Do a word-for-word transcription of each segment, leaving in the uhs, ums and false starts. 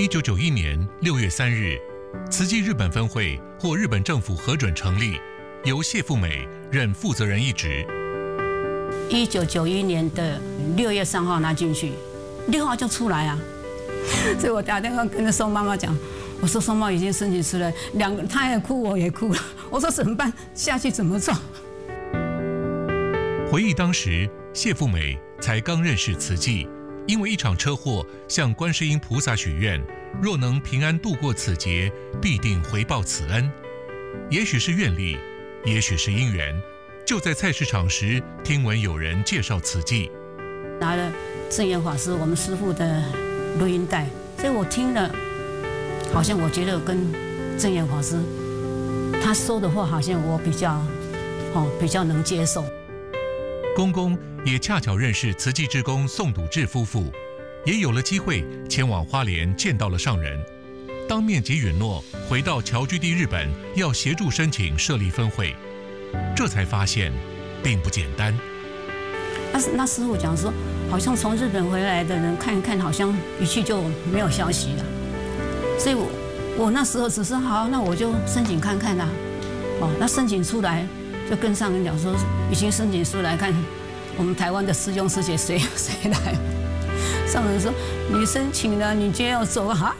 一九九一年六月三日，慈济日本分会获日本政府核准成立，由谢富美任负责人一职。 一九九一年的六月三号拿进去，六号就出来啊。所以我打电话跟宋妈妈讲，我说宋妈已经申请出来，两个她也哭，我也哭了。我说怎么办？下去怎么做？ 回忆当时，谢富美才刚认识慈济，因为一场车祸向观世音菩萨许愿，若能平安度过此劫，必定回报此恩。也许是愿力，也许是因缘，就在菜市场时，听闻有人介绍慈济， 拿了正言法师我们师父的录音带，所以我听了，好像我觉得跟正言法师他说的话，好像我比较，哦，比较能接受。 公公也恰巧认识慈济志工宋笃志夫妇，也有了机会前往花莲见到了上人，当面即允诺回到侨居地日本要协助申请设立分会，这才发现并不简单。 那那师父讲说，好像从日本回来的人看一看，好像一去就没有消息了。所以我我那时候只是好，那我就申请看看啦、啊。哦，那申请出来就跟上人讲说，已经申请出来看我们台湾的师兄师姐谁谁来。上人说你申请了，你就要走啊。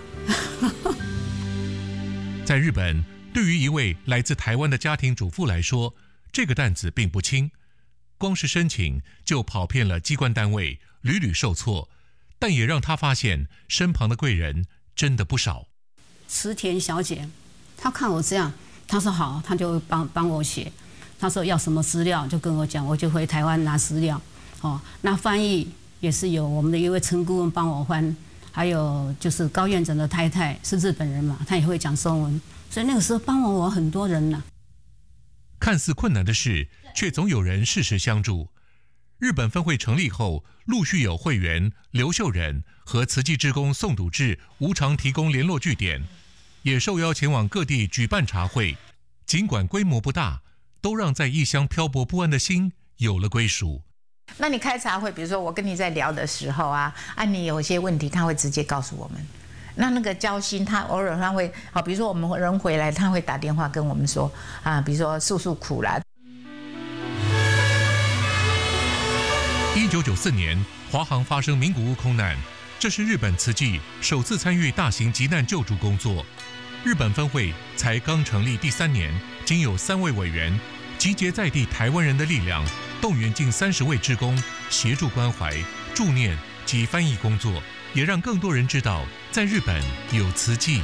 在日本，对于一位来自台湾的家庭主妇来说，这个担子并不轻。光是申请就跑遍了机关单位，屡屡受挫，但也让他发现身旁的贵人真的不少。 池田小姐，她看我这样，她说好，她就帮帮我写。她说要什么资料就跟我讲，我就回台湾拿资料。哦，那翻译也是有我们的一位陈顾问帮我翻，还有就是高院长的太太是日本人嘛，她也会讲中文，所以那个时候帮了我很多人呢、啊。 看似困难的事，却总有人适时相助。日本分会成立后，陆续有会员刘秀仁和慈济志工宋笃志无偿提供联络据点，也受邀前往各地举办茶会。尽管规模不大，都让在异乡漂泊不安的心有了归属。 那你开茶会，比如说我跟你在聊的时候啊，啊你有一些问题，他会直接告诉我们。那那个交心，他偶尔他会，好，比如说我们人回来，他会打电话跟我们说啊，比如说诉诉苦啦。 一九九四年，华航发生名古屋空难，这是日本慈济首次参与大型急难救助工作。日本分会才刚成立第三年，仅有三位委员，集结在地台湾人的力量，动员近三十位志工协助关怀、助念及翻译工作，也让更多人知道，在日本有慈济。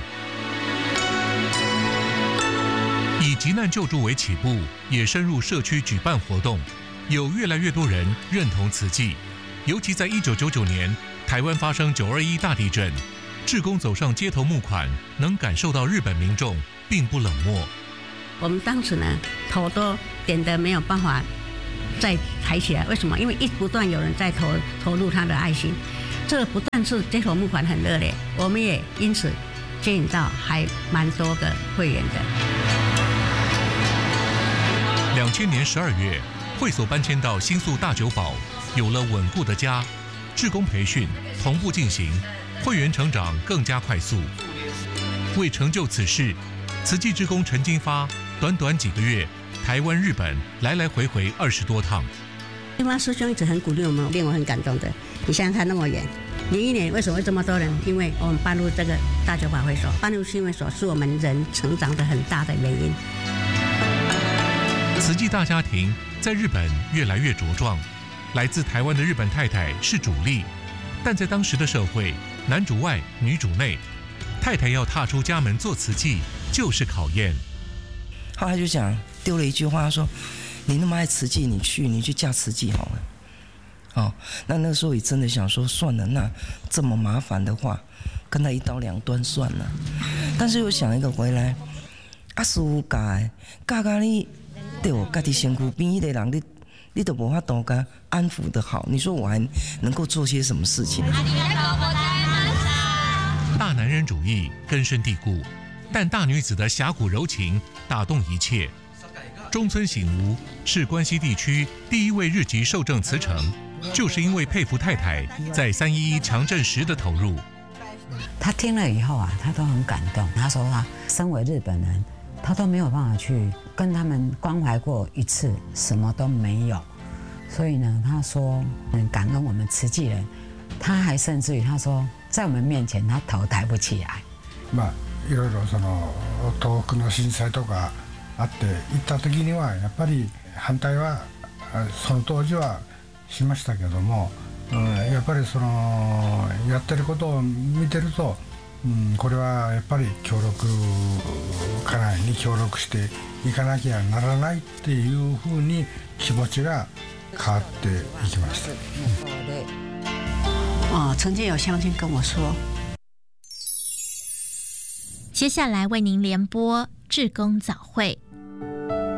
以急难救助为起步，也深入社区举办活动，有越来越多人认同慈济。尤其在一九九九年，台湾发生九二一大地震，志工走上街头募款，能感受到日本民众并不冷漠。 我们当时呢，头都点得没有办法再抬起来，为什么？因为一不断有人在投投入他的爱心。这不但是街头募款很热烈，我们也因此接引到还蛮多个会员的。 两千年十二月，会所搬迁到新宿大久保，有了稳固的家，志工培训同步进行，会员成长更加快速。为成就此事，慈济志工陈金发短短几个月，台湾、日本来来回回二十多趟。 金发师兄一直很鼓励我们，令我很感动的。你想想看，那么远，零一年为什么会这么多人？因为我们搬入这个大久保会所，搬入新会所是我们人成长的很大的原因。 慈济大家庭在日本越来越茁壮，来自台湾的日本太太是主力，但在当时的社会，男主外女主内，太太要踏出家门做慈济就是考验。 后来就讲丢了一句话说：“你那么爱慈济，你去你去嫁慈济好了。”哦，那那时候也真的想说算了，那这么麻烦的话，跟他一刀两断算了。但是又想一个回来，啊，师父教的，教教你对我家己身躯边迄个人，你你都无法度甲安抚的好，你说我还能够做些什么事情？ 大男人主义根深蒂固，但大女子的侠骨柔情打动一切。中村醒吾是关西地区第一位日籍受证慈诚，就是因为佩服太太在三一一强震时的投入。 他听了以后啊，他都很感动。他说他身为日本人，他都没有办法去跟他们关怀过一次，什么都没有。所以呢，他说很感恩我们慈济人。他还甚至于他说，在我们面前他头抬不起来。 まあいろいろその東北の震災とかあって行った時にはやっぱり反対はその当時はしましたけども、うん、やっぱりそのやってることを見てると、うん、これはやっぱり協力家内に協力していかなきゃならないっていうふうに気持ちが変わっていきました。 哦，曾经有乡亲跟我说。 接下来为您联播志工早会。